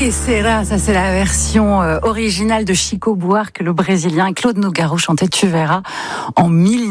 Que sera, ça c'est la version originale de Chico Buarque, le Brésilien, et Claude Nougaro chantait Tu verras en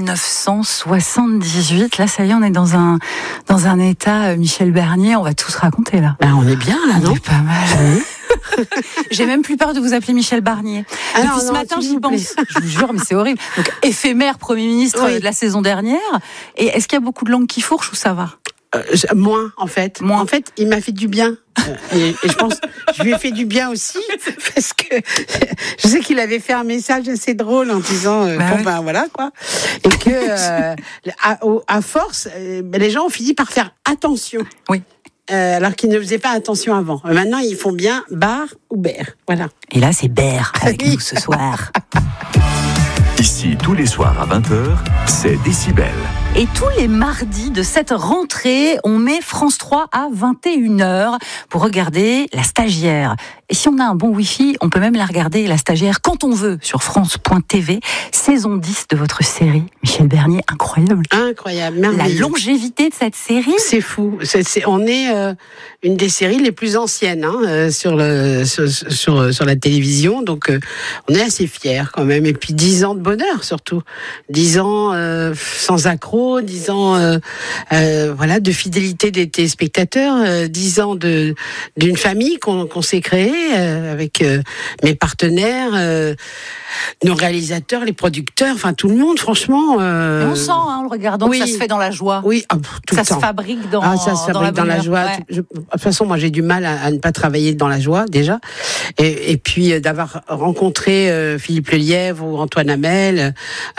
1978. Là, ça y est, on est dans un état Michel Bernier, on va tout se raconter là. Ben, on est bien là, non? On est pas mal. J'ai même plus peur de vous appeler Michel Barnier. Depuis ce matin, j'y pense. Je vous jure, mais c'est horrible. Donc, éphémère Premier ministre de la saison dernière. Et est-ce qu'il y a beaucoup de langues qui fourchent ou ça va? Moins, en fait. En fait, il m'a fait du bien. Et je pense, je lui ai fait du bien aussi, parce que je sais qu'il avait fait un message assez drôle en disant, ben voilà, quoi. Et que, à force, les gens ont fini par faire attention. Oui. Alors qu'ils ne faisaient pas attention avant. Maintenant, ils font bien bar ou bear. Voilà. Et là, c'est Bear avec nous ce soir. Ici, tous les soirs à 20h, c'est Décibel. Et tous les mardis de cette rentrée, on met France 3 à 21h pour regarder La Stagiaire. Et si on a un bon Wi-Fi, on peut même la regarder, La Stagiaire, quand on veut, sur France.tv. Saison 10 de votre série. Michel Bernier, incroyable. Incroyable, merveilleux. La longévité de cette série. C'est fou. On est une des séries les plus anciennes sur la télévision. Donc, on est assez fiers quand même. Et puis, 10 ans de bonheur, surtout. 10 ans sans accroc. 10 ans de fidélité des téléspectateurs, 10 ans d'une famille qu'on s'est créée avec mes partenaires, nos réalisateurs, les producteurs, enfin tout le monde, franchement. Et on sent, en le regardant, que ça se fait dans la joie. Oui, tout ça le temps. Se fabrique dans ça se fabrique dans la joie. Ouais. De toute façon, moi j'ai du mal à ne pas travailler dans la joie déjà, et puis d'avoir rencontré Philippe Lelièvre ou Antoine Hamel,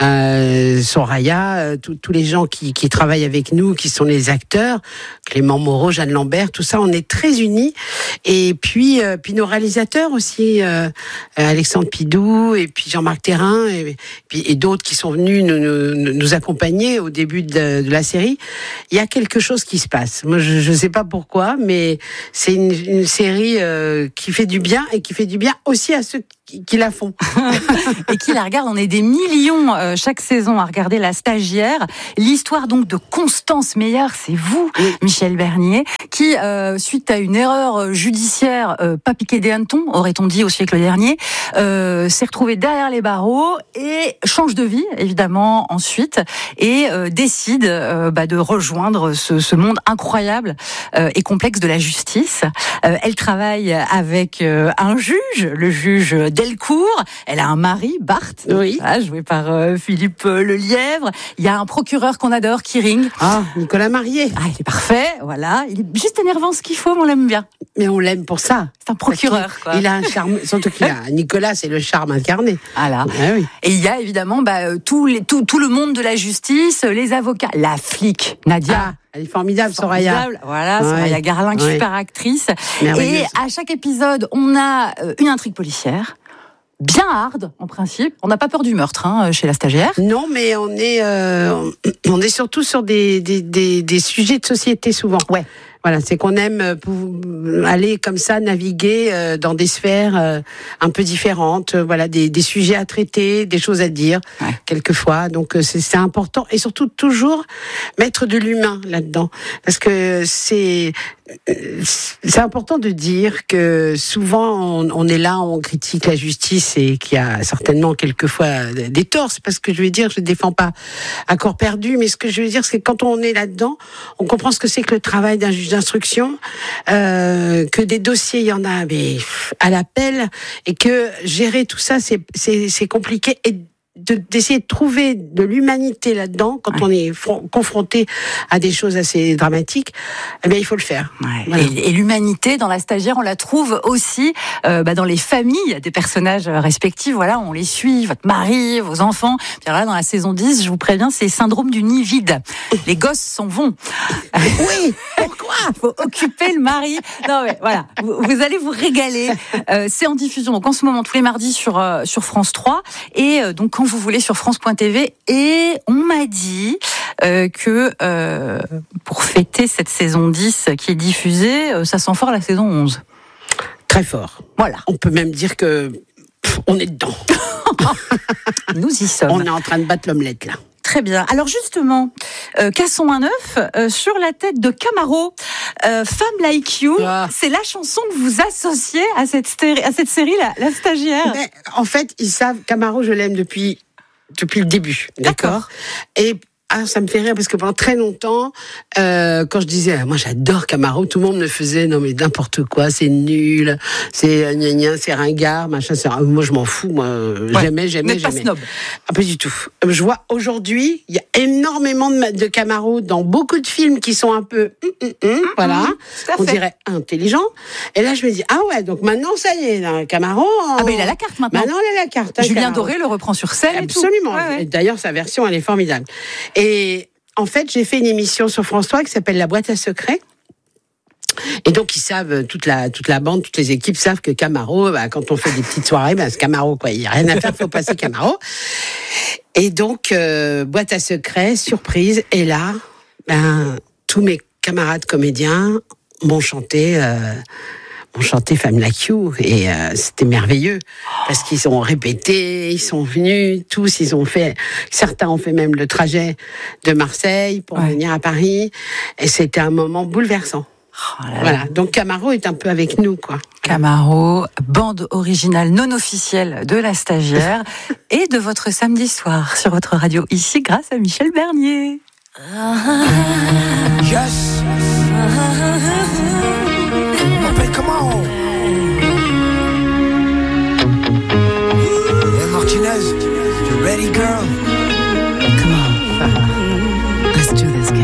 Soraya, tous les gens qui travaillent avec nous, qui sont les acteurs, Clément Moreau, Jeanne Lambert, tout ça, on est très unis. Et puis nos réalisateurs aussi, Alexandre Pidou et puis Jean-Marc Thérin et d'autres qui sont venus nous accompagner au début de la série. Il y a quelque chose qui se passe. Moi, je sais pas pourquoi, mais c'est une série qui fait du bien et qui fait du bien aussi à ceux qui la font. Et qui la regardent. On est des millions chaque saison à regarder La Stagiaire. L'histoire donc de Constance Meyer, c'est vous, Michel Bernier, qui, suite à une erreur judiciaire, pas piqué des hannetons, aurait-on dit au siècle dernier, s'est retrouvée derrière les barreaux et change de vie, évidemment, ensuite, et décide de rejoindre ce monde incroyable et complexe de la justice. Elle travaille avec un juge, le juge Delcourt. Elle a un mari, Bart, joué par Philippe Lelièvre. Il y a un procureur qu'on adore, Kiring. Ah, Nicolas Marié. Ah, il est parfait, voilà. Il est juste énervant ce qu'il faut, mais on l'aime bien. Mais on l'aime pour ça. C'est un procureur, quoi. Il a un charme, surtout Nicolas, c'est le charme incarné. Voilà. Ah, oui. Et il y a évidemment tout le monde de la justice, les avocats, la flic, Nadia. Ah. Elle est formidable, Soraya. Voilà, Soraya Garlin, super actrice. Et à chaque épisode, on a une intrigue policière. Bien hard, en principe. On n'a pas peur du meurtre chez La Stagiaire. Non, mais on est surtout sur des sujets de société souvent. Ouais. Voilà, c'est qu'on aime aller comme ça, naviguer dans des sphères un peu différentes. Voilà, des sujets à traiter, des choses à dire, quelquefois. Donc c'est important, et surtout toujours mettre de l'humain là-dedans, parce que c'est important de dire que souvent on est là, on critique la justice et qu'il y a certainement quelquefois des torts. C'est pas ce que je veux dire, je ne défends pas à corps perdu, mais ce que je veux dire, c'est que quand on est là-dedans, on comprend ce que c'est que le travail d'un juge d'instruction, que des dossiers, il y en a mais à l'appel, et que gérer tout ça, c'est compliqué, et d'essayer de trouver de l'humanité là-dedans quand on est confronté à des choses assez dramatiques, eh bien il faut le faire. Voilà. Et l'humanité dans La Stagiaire, on la trouve aussi dans les familles des personnages respectifs. Voilà, on les suit, votre mari, vos enfants. Puis là, dans la saison 10, je vous préviens, c'est syndrome du nid vide. Les gosses s'en vont. Oui, pourquoi ? Il faut occuper le mari. Non mais voilà, vous allez vous régaler. C'est en diffusion donc en ce moment tous les mardis sur France 3, et donc quand vous voulez sur France.tv. Et on m'a dit que pour fêter cette saison 10 qui est diffusée, ça sent fort la saison 11. Très fort. Voilà. On peut même dire que on est dedans. Nous y sommes. On est en train de battre l'omelette là. Très bien. Alors justement, cassons un œuf sur la tête de Camaro. Femme Like You, c'est la chanson que vous associez à cette série, la stagiaire. Mais, en fait, ils savent, Camaro, je l'aime depuis le début, d'accord. Et ça me fait rire parce que pendant très longtemps, quand je disais, moi j'adore Camaro, tout le monde me faisait, non mais n'importe quoi, c'est nul, c'est gna gna, c'est ringard, machin. Moi je m'en fous, moi j'aimais. Pas snob. Pas du tout. Je vois aujourd'hui, il y a énormément de Camaro dans beaucoup de films qui sont un peu, voilà, on dirait intelligents. Et là je me dis, ah ouais, donc maintenant ça y est, là, Camaro. Ah ben il a la carte maintenant. Maintenant il a la carte. Julien Camaro. Doré le reprend sur scène. Absolument. Et tout. Ouais. Et d'ailleurs sa version elle est formidable. Et en fait, j'ai fait une émission sur France 3 qui s'appelle La Boîte à Secrets. Et donc, ils savent, toute la bande, toutes les équipes savent que Camaro, quand on fait des petites soirées, c'est Camaro, quoi. Il n'y a rien à faire, il faut passer Camaro. Et donc, Boîte à Secrets, surprise. Et là, tous mes camarades comédiens m'ont chanté Femme Like You, et c'était merveilleux parce qu'ils ont répété, ils sont venus tous, certains ont fait même le trajet de Marseille pour venir à Paris, et c'était un moment bouleversant. Voilà, donc Camaro est un peu avec nous, quoi. Camaro, bande originale non officielle de la stagiaire et de votre samedi soir sur votre radio, ici grâce à Michel Bernier. Yes.